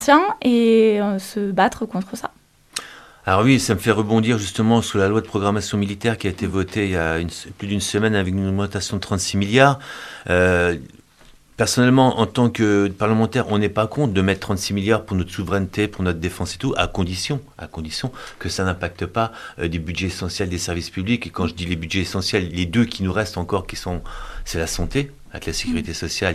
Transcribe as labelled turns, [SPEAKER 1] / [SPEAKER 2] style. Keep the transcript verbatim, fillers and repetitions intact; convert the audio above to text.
[SPEAKER 1] et euh, se battre contre ça.
[SPEAKER 2] Alors oui, ça me fait rebondir justement sur la loi de programmation militaire qui a été votée il y a une, plus d'une semaine avec une augmentation de trente-six milliards. Euh, personnellement, en tant que parlementaire, on n'est pas contre de mettre trente-six milliards pour notre souveraineté, pour notre défense et tout, à condition, à condition que ça n'impacte pas euh, des budgets essentiels des services publics. Et quand je dis les budgets essentiels, les deux qui nous restent encore, qui sont, c'est la santé, avec la sécurité sociale